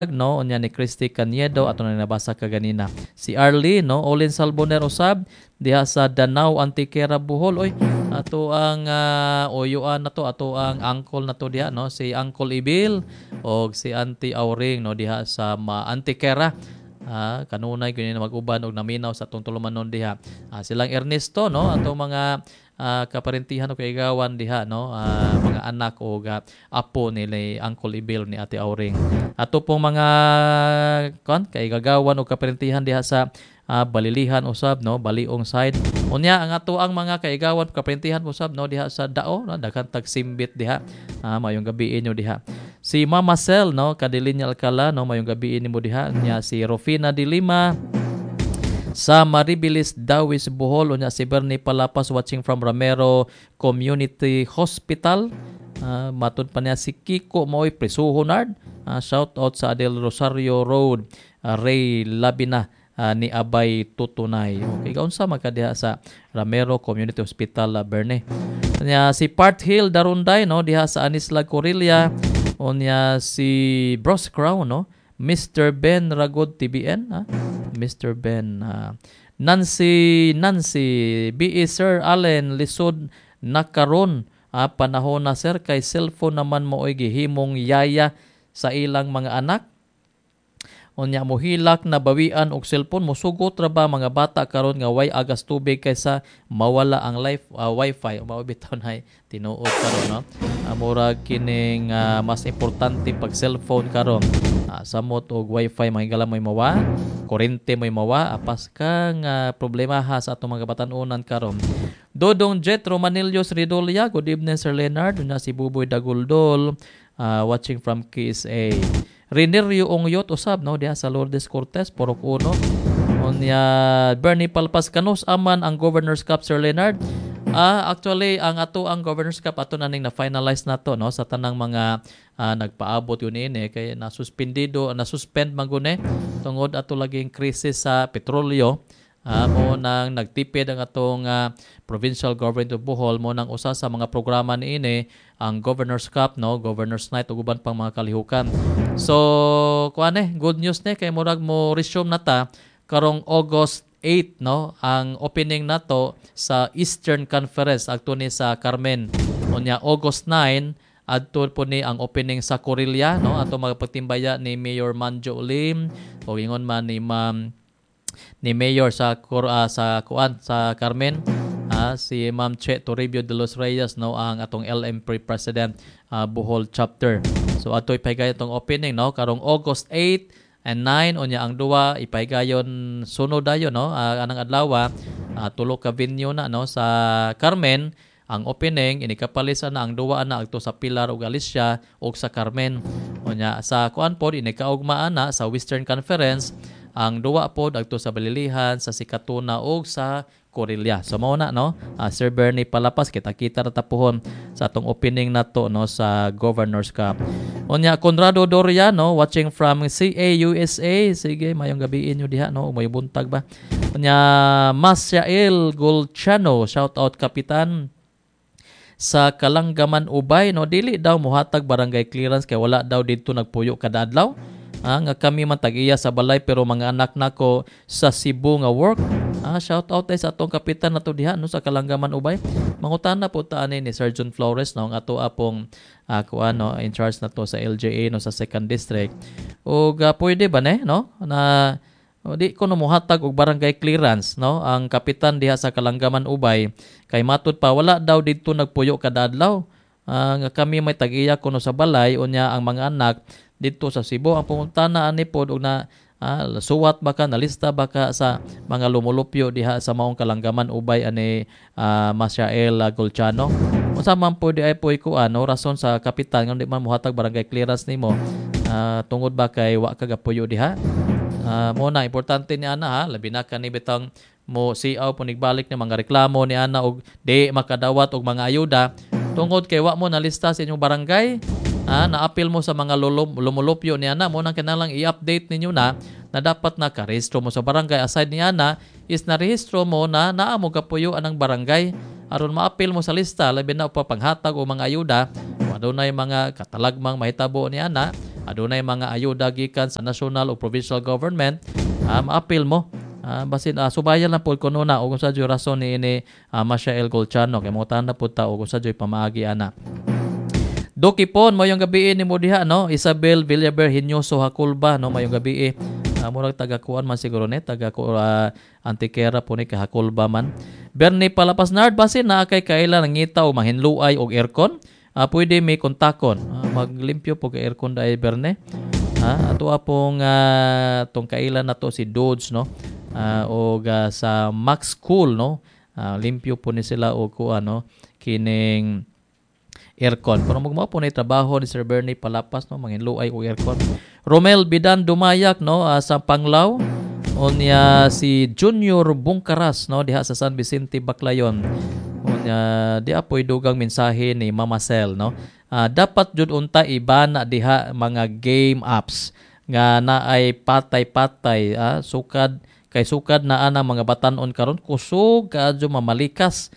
no unya ni Christy Caniedo ato na nabasa kaganina. Si Arlie no Olin Salboner usab diha sa Danau Antiquera Bohol. Oy, ato ang oyuan na to, ato ang uncle na to diha no, si Uncle Ibil o si Auntie Auring no diha sa Antiquera. Kanunay ganyan mag-uban og naminaw sa atong tulumanon diha. Silang Ernesto no atong mga kaparentihan o kaigawan diha no, mga anak o apo ni Uncle Ibil ni Ate Auring. Ato pong mga kaigagawan o kaparentihan diha sa Balilihan usab no, Baliong side. Unya ang ato ang mga kaigawan kaparentihan usab no diha sa Dao no, daghang tagsimbit diha. Mayong gabi inyo diha. Si Mama Cel no, Kadilinya Alcala no, mayong gabi nimo diha. Nya si Rufina de Lima sa Maribilis Dawis Bohol. Unya si Bernie Palapas watching from Ramero Community Hospital. Matun pa niya si Kiko Moy Prisuhonard. Shout out sa Adel Rosario Road, Ray Labina ni Abay Tutunay. Okay, kaunsa magkadiha sa Ramero Community Hospital, Berne. Unya si Part Hill Darunday no diha sa Anislag Corilla. Unya si Bros Crown no, Mr. Ben Ragod TBN Mr. Ben. Nancy BE Sir Allen lisod nakaron panahon na sir kay cellphone naman mo oy gihimong yaya sa ilang mga anak. Unya mohilak na bawian og cellphone, musugot ra ba mga bata karon nga way agas tubig kaysa mawala ang wifi. Mao bitaw nay tinuod karon no. Murag kining mas importante pag cellphone karon. Samot og wifi mahigala mo'y mawa, kuryente mo'y mawa, apas kang problema ha sa atong mga batan-unan karon. Dodong Jet Romanillos Ridolia, good evening Sir Leonard. Unya si Buboy Daguldol watching from KSA. Rinerio Ongyot usab no diha sa Lourdes Cortez Porok Uno. Unya Bernie Palpas Canos aman ang Governor's Cup Sir Leonard. Actually ang ato ang Governor's Cup ato na ning na finalize na to no sa tanang mga nagpaabot yun kay nasuspend magune tungod ato laging krisis sa petrolyo. Mo nang nagtipid ang atong provincial government of Bohol, mo nang usa sa mga programa niini ang Governor's Cup no, Governor's Night ug uban pang mga kalihukan. So good news kay murag mo resume na ta karong August 8 no ang opening nato sa Eastern Conference adto ni sa Carmen. Unya August 9 adto po ni ang opening sa Corilla no, ato magpagtimbaya ni Mayor Manjo Lim o ingon man ni Mayor sa Carmen, si Ma'am Che Toribio de los Reyes no ang atong LMP President Bohol chapter. So ato'y ipahigayon itong opening no karong August 8 and 9. Unya ang duwa ipahigayon sunod dayon no anang adlaw tulo ka venue na no sa Carmen. Ang opening inikapalisan na ang duwa na agto sa Pilar ug Alicia ug sa Carmen. Unya sa kuan pod inikaugmaan na sa Western Conference ang duwa pod agto sa Balilihan, sa Sikatuna ug sa Corilla. So mao na no, Sir Bernie Palapas kita-kita ra tapuhon sa atong opening nato no sa Governor's Cup. Unya Conrado Doriano watching from CA USA. Sige, mayong gabi inyo diha no, may buntag ba. Unya Masyael Golchano, shout out kapitan sa Kalanggaman Ubay no, dili daw mohatag barangay clearance kay wala daw didto nagpuyo kada adlaw. Nga kami man tag-iya sa balay pero mga anak nako sa Cebu nga work. Shout out sa atong kapitan nato diha no sa Kalanggaman Ubay. Mangutana po ta ani ni Sergeant Flores no ang ato apong in charge nato sa LGA no sa 2nd District. Ug pwede ba no na di ko no mohatag og barangay clearance no ang kapitan diha sa Kalanggaman Ubay kay matud pa wala daw didto nagpuyo kada adlaw. Nga kami may tag-iya kuno sa balay unya ang mga anak dito sa Cebu ang pumutana ani pod og na suwat baka nalista baka sa mga lumulupyo diha sa maong Kalanggaman Ubay ani Masyael Golchano. Unsa man po di ay po rason sa kapitan nga di man mohatag barangay clearance nimo tungod ba kay wa ka gapuyo diha. Mo na importante ni ana labi na kani bitang mo siaw po nigbalik ni mga reklamo ni ana og di makadawat og mga ayuda tungod kay wa mo nalista sa inyong barangay. Na-appeal mo sa mga lumulupyo ni ana, mo nang kinalang i-update ninyo na dapat nakarehistro mo sa barangay. Aside ni ana is narehistro mo na naamo kapuyo anang barangay aron ma-appeal mo sa lista labi na upang panghatag o mga ayuda. Kung adunay mga katalagmang mahitabo ni ana adunay mga ayuda gikan sa national o provincial government, ma-appeal mo. Basin subayan lang po kuno na og sa rason ni ini Mashael Golchano kay mo tanda pud ta og sa pamaagi ana. Dokipon mayong gabi ni mo diha no, Isabel Villaber Hinyoso Hakulba no, mayong gabi murag taga-kuan man siguro ni taga Antiquera po ni Hakulba man. Bernie Palapasnard basin na kay kaila nangita o mahinluay og aircon, pwede may kontakon. Maglimpyo po kay aircon dai Bernie. Ato apong tong kailan na to si Dodge no, og sa Max Cool no, limpyo po ni sila og kuan no, kining aircon. Pero magmao po na trabaho ni Sir Bernie Palapas no, manginluay o aircon. Romel Bidan Dumayak no, sa Panglao. Unya si Junior Bungkaras no, diha sa San Vicente Baclayon. Unya di apoy dugang mensahe ni Mama Cel no. Dapat jud unta ibana diha mga game apps nga naay patay-patay, sukad na ana mga batan-on karon kusog kadyo mamalikas,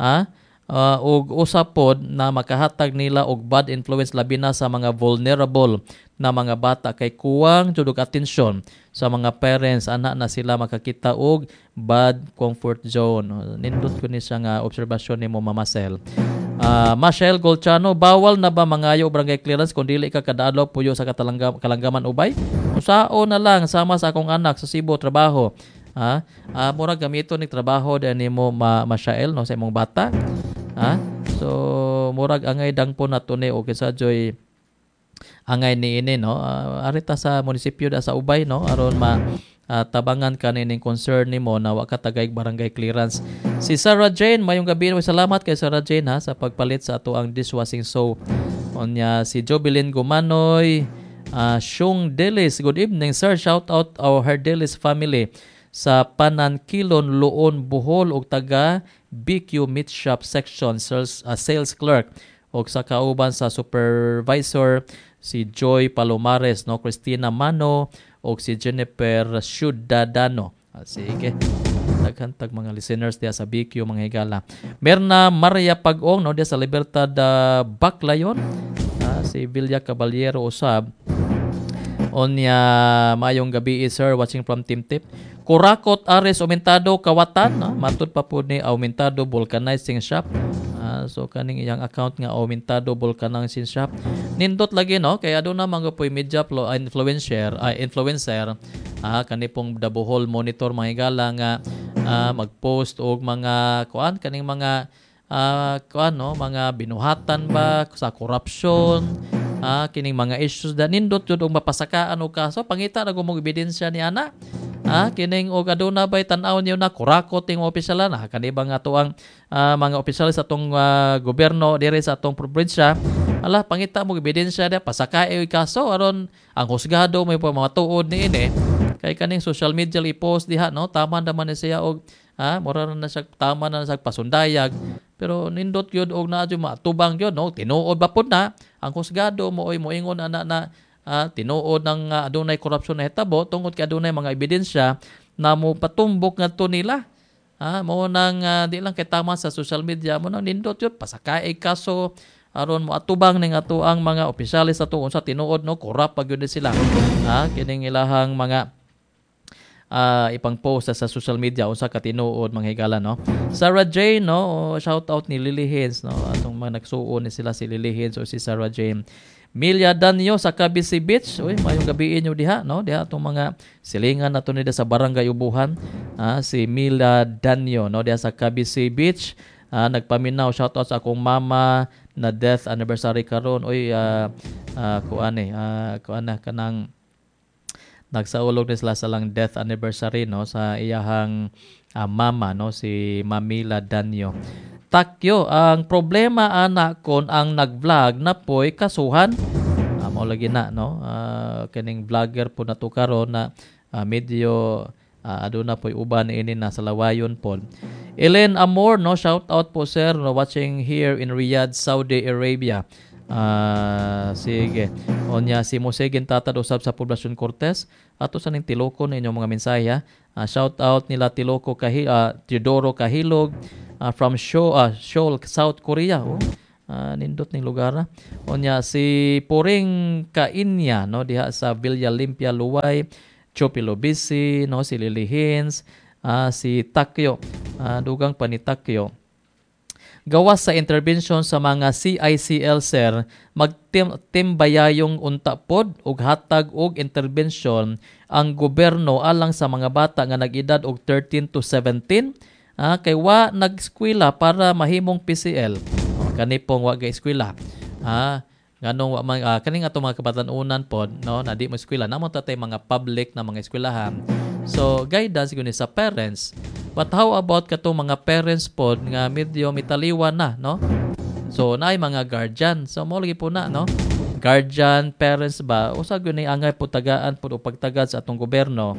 og usapod na makahatag nila og bad influence labi na sa mga vulnerable na mga bata kay kuwang jud og atensyon sa mga parents ana na sila makakita og bad comfort zone. Nindot ko ni siya nga obserbasyon ni mo Mama Cel. Mashael Golchano, bawal na ba mangayo barangay clearance kung dili ka kadadlaw puyo sa kalanggaman ubay? Usao na lang sama sa akong anak sa Cebu trabaho. Mura gamito ni trabaho din ni mo Mashael no, sa imong bata. So murag angay dang po nato ni o kisa joy angay ni ini no, arita sa munisipyo da sa ubay no, aron tabangan ka nining concern nimo na wa ka tagay barangay clearance. Si Sarah Jane, mayong gabi, salamat kay Sarah Jane sa pagpalit sa ato ang dishwashing soap. Onya si Jobilin Gumanoy, Shung Delis, good evening sir, shout out our Herdelis family sa Panankilon, Luon, Bohol ug taga BQ Meat Shop Section sales clerk ug sa kauban sa supervisor si Joy Palomares no, Christina Mano ug si Jennifer Ciudadano. Sige. Tag mga listeners diya sa BQ mga higala. Merna Maria Pag-ong no, diya sa Libertad Baclayon. Si Villa Caballero usab. Onya mayong gabi sir, watching from Team Tip. Kurakot Ares Aumentado Kawatan no? Matud pa po ni Aumentado Vulcanizing Shop. So kaning iyang account nga Aumentado Vulcanizing Shop. Nindot lagi no, kaya doon na mga po'y media influencer kani pong The Bohol Monitor mga higala nga mag-post og mga kuan kaning mga mga binuhatan ba sa korupsyon, kining mga issues da nindot jud og mapasakaan og kaso pangita na gumong ebidensya ni ana. Kining og aduna bay tan-aw niyo na kurakot ting opisyal na kanibang ato ang mga opisyal sa atong gobyerno dire sa atong probinsya. Pangita mo ebidensya da pasakae og kaso aron ang husgado may pamatuod ni ini kay kaning social media i-post diha no, tama naman ni siya og mura na siya tama na sa pasundayag pero nindot gyud og naadyo matubang gyud no, tinuod ba pud na ang husgado mo moingon ana na tinuod ng adunay korupsyon na hitabo tungod kay adunay mga ebidensya na mo patumbok ngadto nila. Mo nang di lang kay tama sa social media mo nang nindot yun pasakae kaso aron mo atubang ning ato ang mga opisyalis ato unsa tinuod no, korap pag yun sila. Kining ilahang mga ipang post sa social media unsa ka tinuod mga higala no. Sarah Jane no, shout out ni Lily Hines no, atong mga nagsuon ni sila si Lily Hines o si Sarah Jane. Milya Danyo sa Cabisi Beach. Mayong gabi inyo diha no, diha atong mga silingan nato ni sa Barangay Ubuhan. Si Milya Danyo no, diha sa Cabisi Beach. Nagpaminaw, shout out sa akong mama na death anniversary karon. Kanang nagsaulog ni sila sa lang death anniversary no sa iyahang mama no, si Mamila Danyo. Takyo, ang problema anak kon ang nag-vlog na po'y kasuhan. Mao lagi na no, kining vlogger po na to karon na medyo aduna po'y uban ini na sa lawayon po. Ellen Amor no, shout out po sir no, watching here in Riyadh, Saudi Arabia. Sige. Onya si Mosegin Tatad usab sa Poblacion Cortes. Ato sa ning tiloko na inyong mga mensahe. Shout out nila Tiloko Teodoro Kahilog from Seoul, South Korea. Nindot ning lugar na. Unya si Puring Kainya no diha sa Villa Limpia Luway, Chopilo Bisi no si Lily Hins, si Takyo, dugang pa ni Takyo. Gawas sa intervention sa mga CICL sir, magtimbayayong unta pod ug hatag og intervention ang gobyerno alang sa mga bata nga nag-edad og 13 to 17 kay wa nag-eskwela para mahimong PCL. Kani pong wa ga eskwela. Nganong wa man kaning ato mga kabatan-unan pod no na di mo eskwela namo tatay mga public na mga eskwelahan. So guidance guni sa parents. But how about katong mga parents pod nga medyo mitaliwan na no? So naay mga guardian. So mo lagi po na no. Guardian, parents ba usa gyud ni angay pud tagaan pud og pagtagad sa atong gobyerno.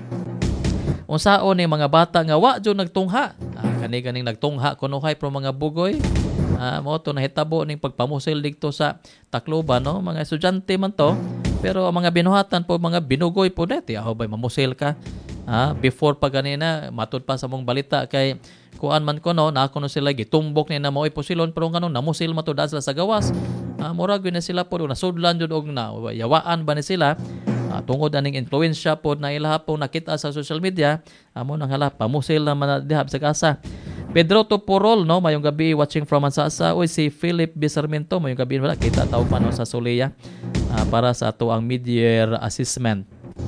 Unsaon ni mga bata nga wa jud nagtungha. Kani nagtungha kunuhay pro mga bugoy. Mo to nahitabo ning pagpamusil dito sa Tacloban no mga estudyante man to pero ang mga binuhatan po mga binugoy po deti aho bay mamusil ka before pa ganina matud pa sa mong balita kay kuan man ko no na kuno sila gitumbok ni na moy pusilon pero ngano namusil matud sila sa gawas mura gyud na sila po nasudlan jud og na yawaan ba ni sila tungod aning influensya po na ilaha po nakita sa social media amo nang hala pamusil na man diha sa kasa. Pedro Toporol no mayong gabi watching from Ansasa. Si Philip Bisarmento mayong gabi wala kita tao pa no sa Suleya para sa ato ang mid-year assessment.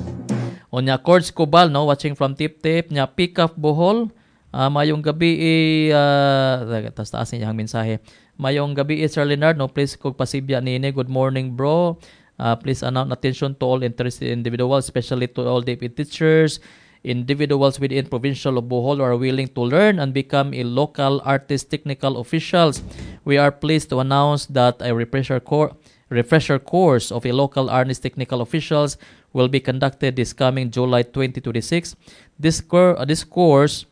Onya Cords Cobal no watching from Tip-Tip nya pick up Bohol mayong gabi taas niya ang mensahe. Mayong gabi Sir Leonard no please kog pasibya nini good morning bro. Please announce attention to all interested individuals especially to all DepEd teachers. Individuals within provincial of Bohol are willing to learn and become a local artist technical officials. We are pleased to announce that a refresher course of a local artist technical officials will be conducted this coming July 2026. This course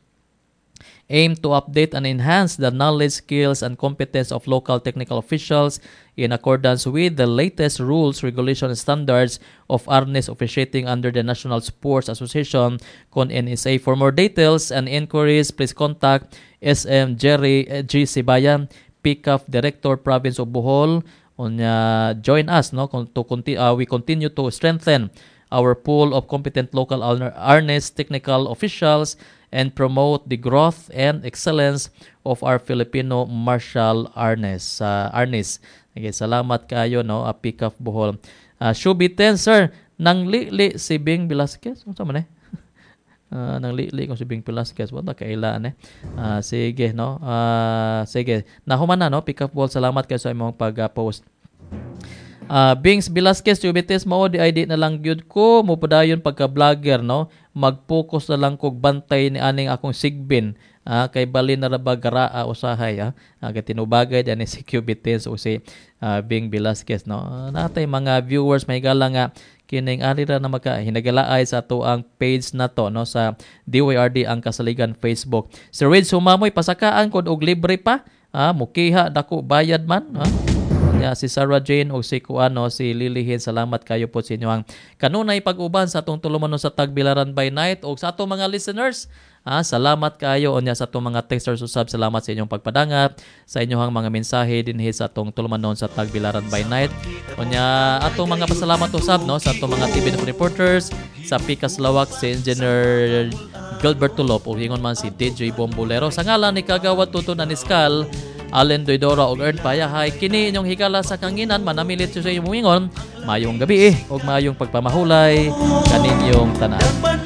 aimed to update and enhance the knowledge, skills, and competence of local technical officials in accordance with the latest rules, regulations, and standards of artist officiating under the National Sports Association, con NSA. For more details and inquiries, please contact SM Jerry G. Sibayan, PICAF Director, Province of Bohol. Join us no we continue to strengthen our pool of competent local artist technical officials and promote the growth and excellence of our Filipino martial artists. Okay, salamat kayo no, PICAF Bohol. Shubiten sir, nang lili si Bing Velasquez. Unsa man nang lili ko si Bing Velasquez, wala kailan sige no. Sige. Nahuman na no, PICAF Bohol. Salamat kayo sa imong pag-post. Bings Velasquez Jubites mo di ID na lang gyud ko mo padayon pagka-vlogger no mag-focus na lang kog bantay ni aning akong sigbin kay bali na ra ba garaa usahay kay tinubagay ani si Jubites o si Bing Velasquez no natay mga viewers may gala nga kining ari ra na maka hinagalaay sa ato ang page nato no sa DYRD ang Kasaligan Facebook. Si Red Sumamoy pasakaan kod og libre pa mukiha dako bayad man si Sarah Jane o si si Lilihin, salamat kayo po sa inyo ang kanunay pag-uban sa atong tulumanon sa Tagbilaran by Night o sa atong mga listeners. Salamat kayo onya sa atong mga texters usab, salamat sa inyong pagpadangat sa inyong mga mensahe dinhi sa atong tulumanon sa Tagbilaran by Night. Onya atong mga pasalamat usab no sa atong mga TV reporters sa Pikas Lawak si Engineer Gilbert Tulop o hingon man si DJ Bombolero sa ngalan ni Kagawad Tuto Naniskal Allen Doidora og Ern Payahay kini inyong higala sa kanginan manamilit sa inyong muingon mayong gabi og mayong pagpamahulay kaninyong tanan.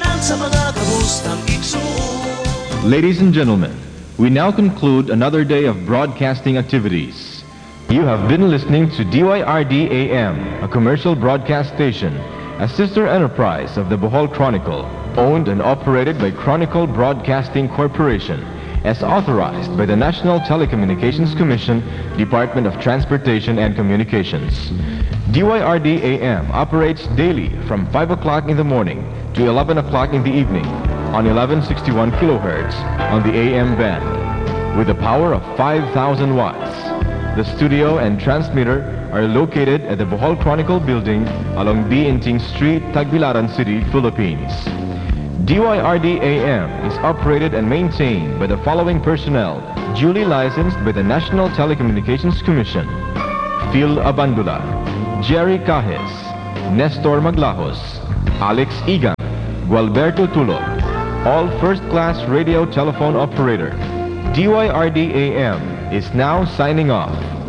Ladies and gentlemen, we now conclude another day of broadcasting activities. You have been listening to DYRD AM, a commercial broadcast station, a sister enterprise of the Bohol Chronicle, owned and operated by Chronicle Broadcasting Corporation, as authorized by the National Telecommunications Commission, Department of Transportation and Communications. DYRD AM operates daily from 5 o'clock in the morning to 11 o'clock in the evening on 1161 kilohertz on the AM band with a power of 5,000 watts. The studio and transmitter are located at the Bohol Chronicle building along B. Inting Street, Tagbilaran City, Philippines. DYRD AM is operated and maintained by the following personnel, duly licensed by the National Telecommunications Commission. Phil Abandula, Jerry Cajes, Nestor Maglajos, Alex Igan, Gualberto Tulog, all first-class radio telephone operator. DYRD AM is now signing off.